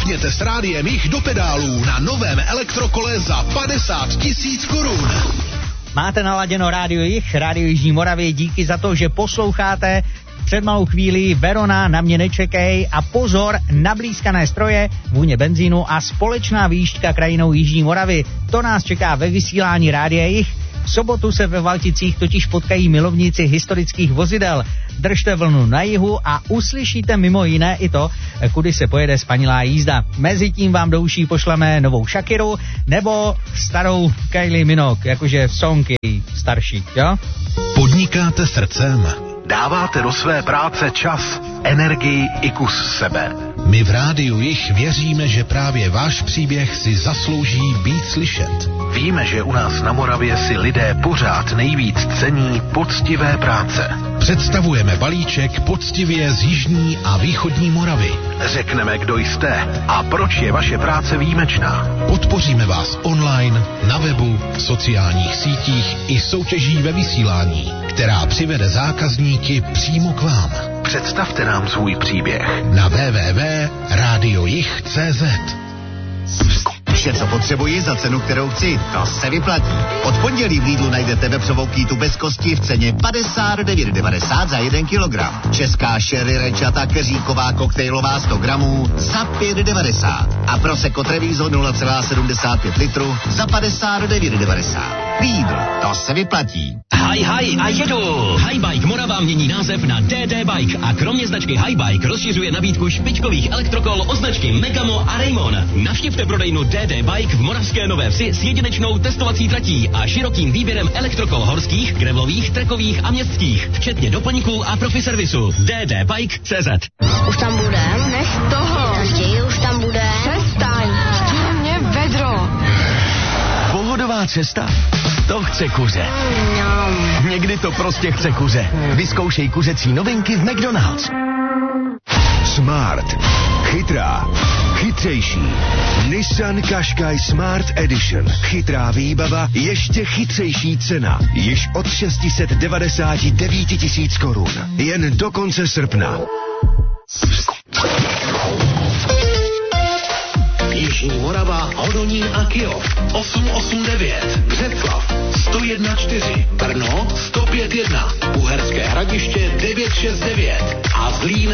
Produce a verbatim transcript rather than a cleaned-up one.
Šáhněte s rádiem Jich do pedálů na novém elektrokole za padesát tisíc korun. Máte naladěno Rádio Jich, Rádio Jižní Moravy, díky za to, že posloucháte. Před malou chvílí Verona, Na mě nečekej a pozor, nablízkané stroje, vůně benzínu a společná výšťka krajinou Jižní Moravy. To nás čeká ve vysílání Rádia Jich. V sobotu se ve Valticích totiž potkají milovníci historických vozidel. Držte vlnu na jihu a uslyšíte mimo jiné i to, kudy se pojede spanilá jízda. Mezitím vám do uší pošleme novou Shakiru nebo starou Kylie Minogue, jakože Sonky starší, jo? Podnikáte srdcem. Dáváte do své práce čas, energii i kus sebe. My v Rádiu Jich věříme, že právě váš příběh si zaslouží být slyšet. Víme, že u nás na Moravě si lidé pořád nejvíc cení poctivé práce. Představujeme balíček poctivě z jižní a východní Moravy. Řekneme, kdo jste a proč je vaše práce výjimečná. Podpoříme vás online, na webu, v sociálních sítích i soutěží ve vysílání, která přivede zákazníky přímo k vám. Představte nám svůj příběh na w w w tečka radio jich tečka c z. Vše, co potřebuji za cenu, kterou chci, to se vyplatí. Od pondělí v Lidlu najdete vepřovou kýtu bez kosti v ceně padesát devět devadesát za jeden kilogram. Česká sherry rečata keříková koktejlová sto gramů za pět devadesát. A Prosecco Treviso nula celá sedmdesát pět litru za padesát devět devadesát. Lidl, to se vyplatí. Haj, haj a jedu! Hibike Morava mění název na D D Bike a kromě značky Hibike rozšiřuje nabídku špičkových elektrokol o značky Megamo a Raymon. Navštivte prodejnu D D Bike v Moravské Nové Vsi s jedinečnou testovací tratí a širokým výběrem elektrokol horských, gravelových, trekových a městských, včetně doplňků a profi servisu. D D Bike tečka cé zet. Už tam budem? Nech toho. Každý už tam bude. Přestaň, chtěl mě vedro. Pohodová cesta? To chce kuře. No. Někdy to prostě chce kuře. Vyzkoušej kuřecí novinky v McDonald's. Smart. Chytrá. Chytřejší. Nissan Qashqai Smart Edition. Chytrá výbava, ještě chytřejší cena. Již od šest set devadesát devět tisíc korun. Jen do konce srpna. Jižní Morava, Hodonín a Kyjov osm osm devět, Břeclav sto jedna čtyři, Brno sto pět jedna, Uherské Hradiště devět šest devět a Zlín